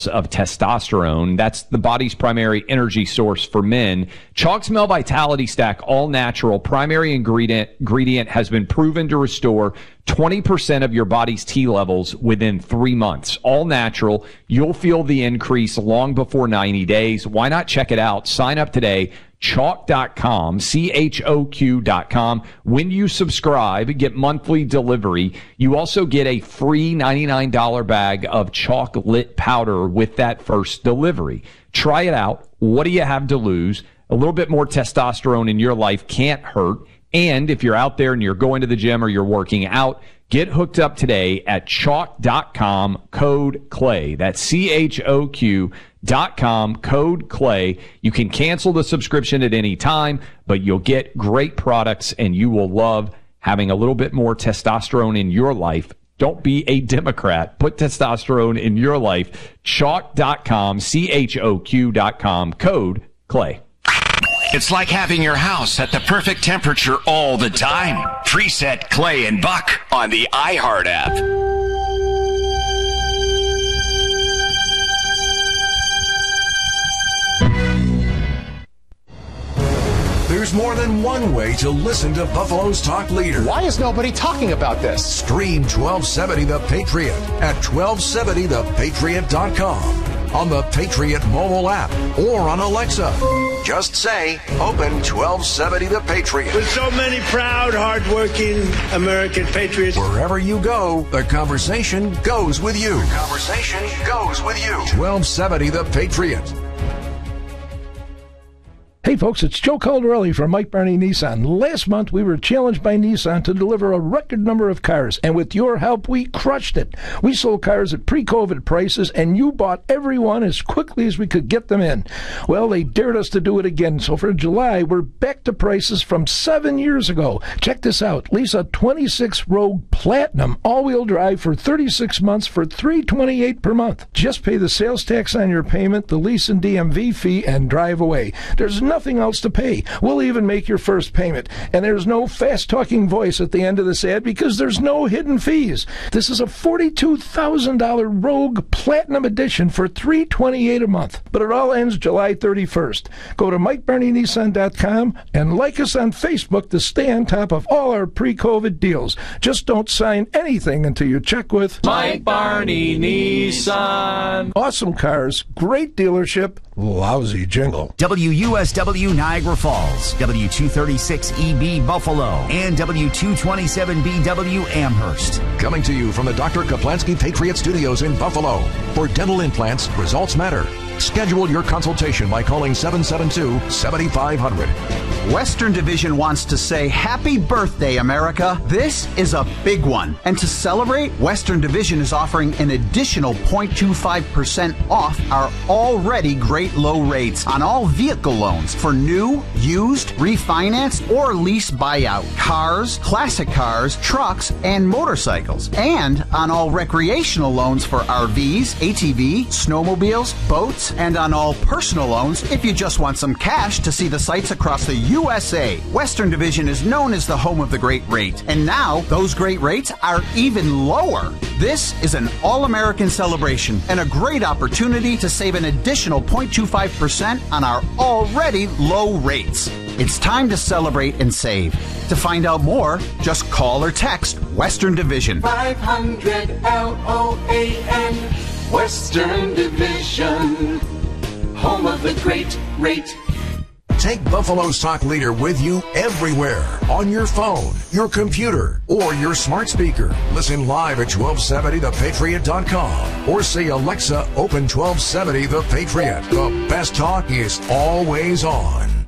of testosterone. That's the body's primary energy source for men. Chalk's Male Vitality Stack, all natural, primary ingredient has been proven to restore 20% of your body's T levels within 3 months. All natural. You'll feel the increase long before 90 days. Why not check it out? Sign up today. Chalk.com, CHOQ.com. When you subscribe, get monthly delivery. You also get a free $99 bag of Chalk Lit powder with that first delivery. Try it out. What do you have to lose? A little bit more testosterone in your life can't hurt. And if you're out there and you're going to the gym or you're working out, get hooked up today at Chalk.com, code CLAY. That's CHOQ.com, code CLAY. You can cancel the subscription at any time, but you'll get great products and you will love having a little bit more testosterone in your life. Don't be a Democrat. Put testosterone in your life. Chalk.com, CHOQ.com, code CLAY. It's like having your house at the perfect temperature all the time. Preset Clay and Buck on the iHeart app. There's more than one way to listen to Buffalo's talk leader. Why is nobody talking about this? Stream 1270 The Patriot at 1270thepatriot.com. On the Patriot mobile app or on Alexa. Just say, open 1270 The Patriot. With so many proud, hardworking American patriots. Wherever you go, the conversation goes with you. The conversation goes with you. 1270 The Patriot. Hey folks, it's Joe Caldarelli from Mike Barney Nissan. Last month we were challenged by Nissan to deliver a record number of cars, and with your help we crushed it. We sold cars at pre-COVID prices, and you bought every one as quickly as we could get them in. Well, they dared us to do it again, so for July we're back to prices from 7 years ago. Check this out. Lease a 26 Rogue Platinum all-wheel drive for 36 months for $328 per month. Just pay the sales tax on your payment, the lease and DMV fee, and drive away. There's nothing else to pay. We'll even make your first payment. And there's no fast-talking voice at the end of this ad because there's no hidden fees. This is a $42,000 Rogue Platinum Edition for $328 a month. But it all ends July 31st. Go to MikeBarneyNissan.com and like us on Facebook to stay on top of all our pre-COVID deals. Just don't sign anything until you check with Mike Barney Nissan. Awesome cars, great dealership, lousy jingle. WUSW Niagara Falls, W236EB Buffalo, and W227BW Amherst. Coming to you from the Dr. Kaplansky Patriot Studios in Buffalo. For dental implants, results matter. Schedule your consultation by calling 772-7500. Western Division wants to say happy birthday, America. This is a big one. And to celebrate, Western Division is offering an additional 0.25% off our already great low rates on all vehicle loans for new, used, refinanced, or lease buyout. Cars, classic cars, trucks, and motorcycles. And on all recreational loans for RVs, ATV, snowmobiles, boats, and on all personal loans if you just want some cash to see the sights across the USA. Western Division is known as the home of the great rate, and now those great rates are even lower. This is an all-American celebration and a great opportunity to save an additional 0.25% on our already low rates. It's time to celebrate and save. To find out more, just call or text Western Division. 500 LOAN, Western Division, home of the great rate. Take Buffalo's talk leader with you everywhere. On your phone, your computer, or your smart speaker. Listen live at 1270thepatriot.com or say, Alexa, open 1270 The Patriot. The best talk is always on.